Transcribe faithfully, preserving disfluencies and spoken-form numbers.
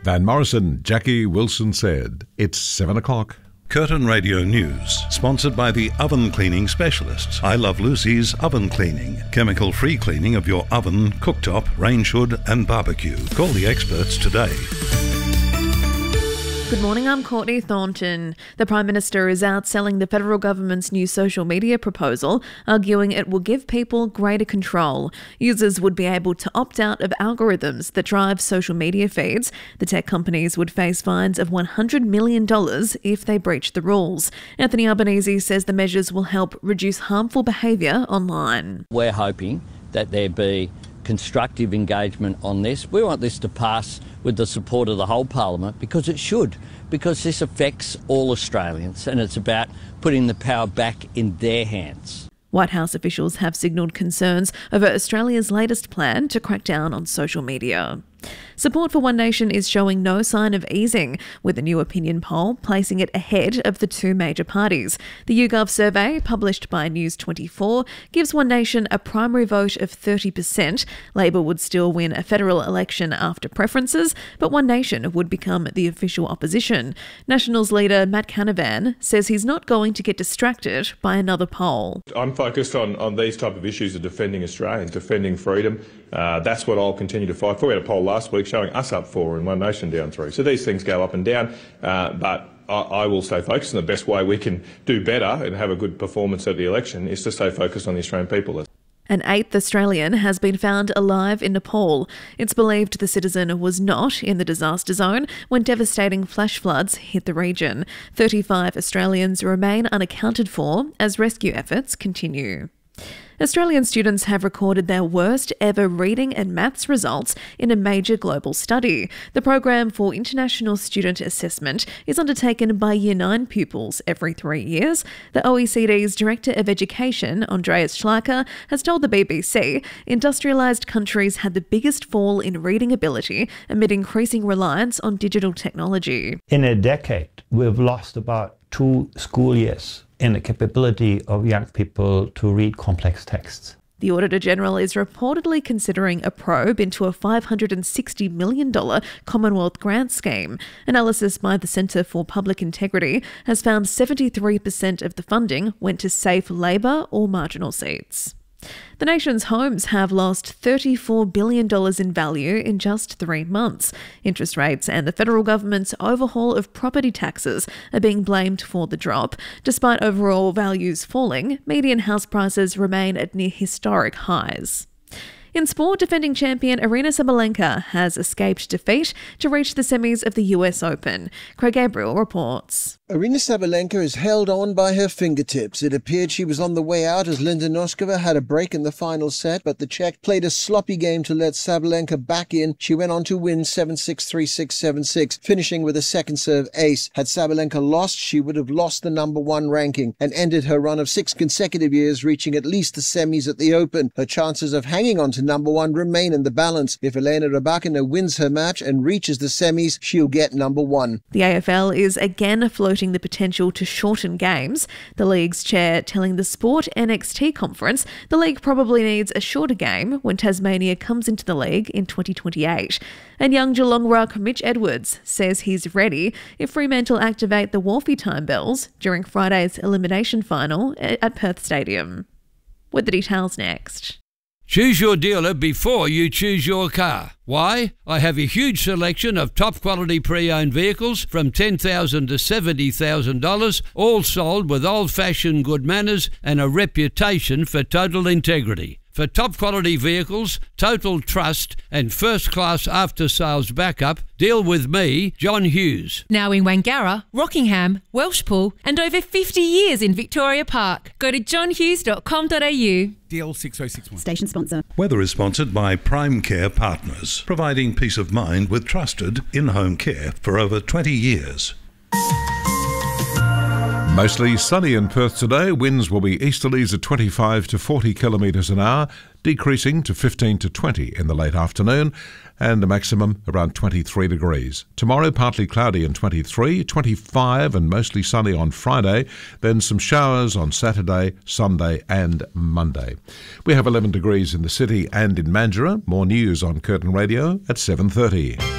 Van Morrison, Jackie Wilson said. It's seven o'clock. Curtin Radio News, sponsored by the oven cleaning specialists. I Love Lucy's Oven Cleaning. Chemical-free cleaning of your oven, cooktop, range hood and barbecue. Call the experts today. Good morning, I'm Courtney Thornton. The Prime Minister is out selling the federal government's new social media proposal, arguing it will give people greater control. Users would be able to opt out of algorithms that drive social media feeds. The tech companies would face fines of one hundred million dollars if they breach the rules. Anthony Albanese says the measures will help reduce harmful behaviour online. We're hoping that there be constructive engagement on this. We want this to pass with the support of the whole Parliament, because it should, because this affects all Australians and it's about putting the power back in their hands. White House officials have signalled concerns over Australia's latest plan to crack down on social media. Support for One Nation is showing no sign of easing, with a new opinion poll placing it ahead of the two major parties. The YouGov survey, published by News twenty-four, gives One Nation a primary vote of thirty percent. Labor would still win a federal election after preferences, but One Nation would become the official opposition. Nationals leader Matt Canavan says he's not going to get distracted by another poll. I'm focused on, on these type of issues of defending Australians, defending freedom. Uh, that's what I'll continue to fight for. We had a poll last week showing us up four and One Nation down three. So these things go up and down, uh, but I, I will stay focused, and the best way we can do better and have a good performance at the election is to stay focused on the Australian people. An eighth Australian has been found alive in Nepal. It's believed the citizen was not in the disaster zone when devastating flash floods hit the region. thirty-five Australians remain unaccounted for as rescue efforts continue. Australian students have recorded their worst ever reading and maths results in a major global study. The program for international student assessment is undertaken by Year nine pupils every three years. The O E C D's Director of Education, Andreas Schleicher, has told the B B C industrialised countries had the biggest fall in reading ability amid increasing reliance on digital technology. In a decade, we've lost about two school years in the capability of young people to read complex texts. The Auditor-General is reportedly considering a probe into a five hundred sixty million dollars Commonwealth grant scheme. Analysis by the Centre for Public Integrity has found seventy-three percent of the funding went to safe Labor or marginal seats. The nation's homes have lost thirty-four billion dollars in value in just three months. Interest rates and the federal government's overhaul of property taxes are being blamed for the drop. Despite overall values falling, median house prices remain at near historic highs. In sport, defending champion Aryna Sabalenka has escaped defeat to reach the semis of the U S Open. Craig Gabriel reports. Aryna Sabalenka is held on by her fingertips. It appeared she was on the way out as Linda Noskova had a break in the final set, but the Czech played a sloppy game to let Sabalenka back in. She went on to win seven six, three six, seven six, finishing with a second serve ace. Had Sabalenka lost, she would have lost the number one ranking and ended her run of six consecutive years, reaching at least the semis at the Open. Her chances of hanging on to number one remain in the balance. If Elena Rybakina wins her match and reaches the semis, she'll get number one. The A F L is again floating the potential to shorten games. The league's chair telling the Sport N X T conference the league probably needs a shorter game when Tasmania comes into the league in twenty twenty-eight. And young Geelong ruck Mitch Edwards says he's ready if Fremantle activate the Wharfie time bells during Friday's elimination final at Perth Stadium. With the details next. Choose your dealer before you choose your car. Why? I have a huge selection of top quality pre-owned vehicles from ten thousand dollars to seventy thousand dollars, all sold with old-fashioned good manners and a reputation for total integrity. For top quality vehicles, total trust and first-class after-sales backup, deal with me, John Hughes. Now in Wangara, Rockingham, Welshpool and over fifty years in Victoria Park. Go to john hughes dot com dot a u. D L six oh six one. Station sponsor. Weather is sponsored by Prime Care Partners, providing peace of mind with trusted in-home care for over twenty years. Mostly sunny in Perth today. Winds will be easterlies at twenty-five to forty kilometres an hour, decreasing to fifteen to twenty in the late afternoon, and a maximum around twenty-three degrees. Tomorrow, partly cloudy and twenty-three, twenty-five and mostly sunny on Friday, then some showers on Saturday, Sunday and Monday. We have eleven degrees in the city and in Mandurah. More news on Curtin Radio at seven thirty.